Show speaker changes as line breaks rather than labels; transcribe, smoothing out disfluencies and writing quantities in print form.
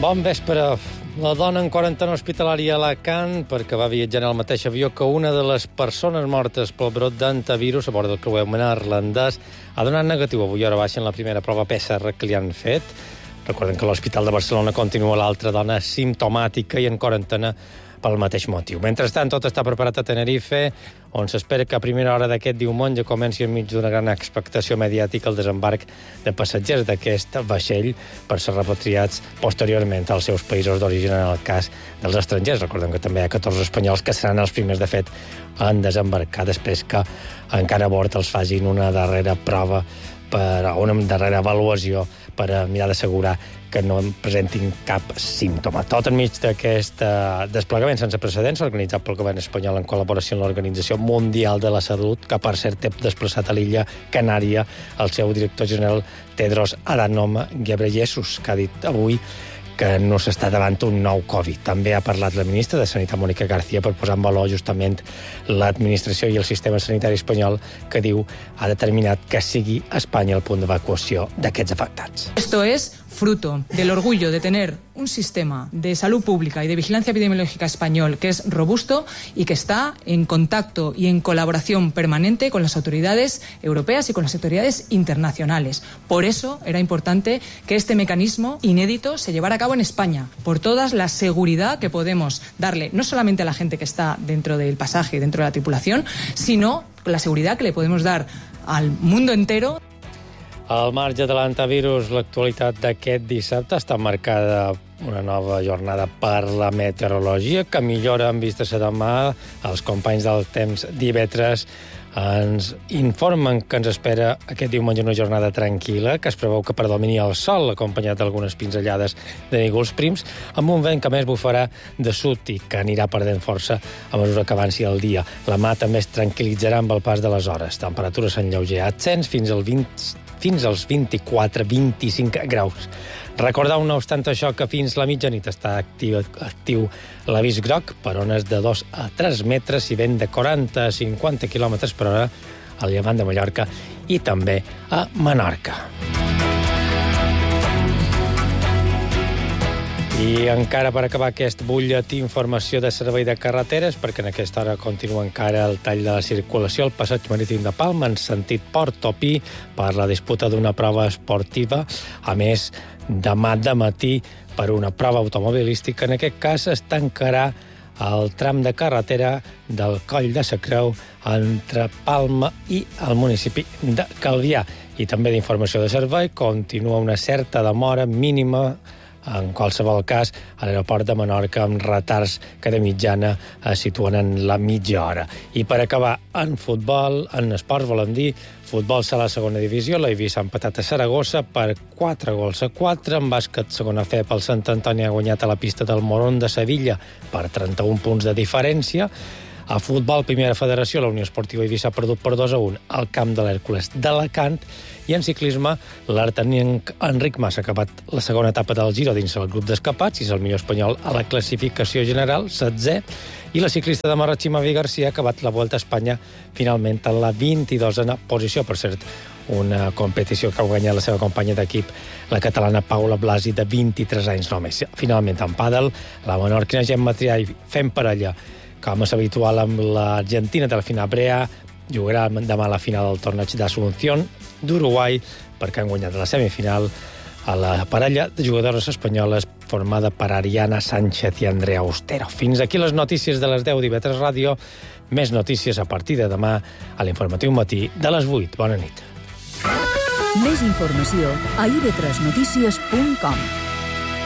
Bon vespre. La dona en quarantena hospitalària a Alacant perquè va viatjar en el mateix avió que una de les persones mortes pel brot d'antivirus a bord del creuer neerlandès ha donat negatiu avui hora baixa en la primera prova PCR que li han fet. Recordem que l'Hospital de Barcelona continua l'altra dona simptomàtica i en quarantena pel mateix motiu. Mentrestant, tot està preparat a Tenerife, on s'espera que a primera hora d'aquest diumenge comenci enmig d'una gran expectació mediàtica el desembarc de passatgers d'aquest vaixell per ser repatriats posteriorment als seus països d'origen en el cas dels estrangers. Recordem que també hi ha 14 espanyols que seran els primers, de fet, en desembarcar després que encara a bord els facin una darrera prova una darrera avaluació per mirar d'assegurar que no presentin cap símptoma. Tot enmig d'aquest desplegament sense precedents organitzat pel govern espanyol en col·laboració amb l'Organització Mundial de la Salut, que per cert té desplaçat a l'illa Canària el seu director general Tedros Adhanom Ghebreyesus, que ha dit avui que no s'està davant un nou Covid. També ha parlat la ministra de Sanitat, Mónica García, per posar en valor justament l'administració i el sistema sanitari espanyol, que diu ha determinat que sigui Espanya el punt d'evacuació d'aquests afectats.
Esto es fruto del orgullo de tener un sistema de salud pública y de vigilancia epidemiológica español que es robusto y que está en contacto y en colaboración permanente con las autoridades europeas y con las autoridades internacionales. Por eso era importante que este mecanismo inédito se llevara a cabo en España, por toda la seguridad que podemos darle, no solamente a la gente que está dentro del pasaje, dentro de la tripulación, sino la seguridad que le podemos dar al mundo entero.
Al marge de l'antivirus, l'actualitat d'aquest dissabte està marcada una nova jornada per la meteorologia, que millora en vista a demà. Els companys del temps d'IV3 ens informen que ens espera aquest diumenge una jornada tranquil·la, que es preveu que predomini el sol, acompanyat d'algunes pinzellades de núvols prims, amb un vent que més bufarà de sud i que anirà perdent força a mesura que avanci el dia. La mà també es tranquil·litzarà amb el pas de les hores. Temperatures en lleuger ascens fins als 24-25 graus. Recordeu, no obstant això, que fins la mitjanit està actiu l'avís groc per ones de 2 a 3 metres i vent de 40 a 50 km per hora al llevant de Mallorca i també a Menorca. I encara per acabar aquest butlletí informació de servei de carreteres, perquè en aquesta hora continua encara el tall de la circulació al passeig marítim de Palma en sentit Port-Topí per la disputa d'una prova esportiva. A més, demà de matí per una prova automobilística. En aquest cas es tancarà el tram de carretera del Coll de sa Creu entre Palma i el municipi de Calvià. I també d'informació de servei, continua una certa demora mínima en qualsevol cas, a l'aeroport de Menorca, amb retards que de mitjana es situen en la mitja hora. I per acabar, en futbol, en esports, volem dir, futbol sala segona divisió, l'Eivissa ha empatat a Saragossa per 4-4. En bàsquet, segona fe, pel Sant Antoni ha guanyat a la pista del Morón de Sevilla per 31 punts de diferència. A futbol, primera federació, la Unió Esportiva Eivissa ha perdut per 2-1 al camp de l'Hèrcules d'Alacant. I en ciclisme, l'artenenc Enric Mas ha acabat la segona etapa del Giro dins el grup d'escapats i és el millor espanyol a la classificació general, 7è. I la ciclista de Marratxí, Mavi Garcia, ha acabat la Vuelta a Espanya finalment en la 22a posició. Per cert, una competició que ha guanyat la seva companya d'equip, la catalana Paula Blasi, de 23 anys només. Finalment, en pàdel, la menorquina Gemma Triay, fent parella, com és habitual amb l'Argentina Delfina Brea, jugarà demà la final del torneig d'Asunción d'Uruguai, perquè han guanyat la semifinal a la parella de jugadores espanyoles formada per Ariana Sánchez i Andrea Austero. Fins aquí les notícies de les 10 d'IV3 Ràdio. Més notícies a partir de demà a l'Informatiu Matí de les 8. Bona nit.
Més informació a ib3notícies.com.